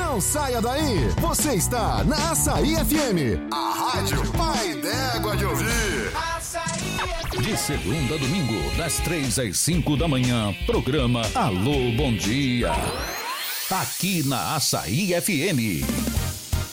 Não saia daí. Você está na Açaí FM, a rádio pai d'égua de ouvir. De segunda a domingo, das 3 às 5 da manhã, programa Alô, bom dia. Aqui na Açaí FM.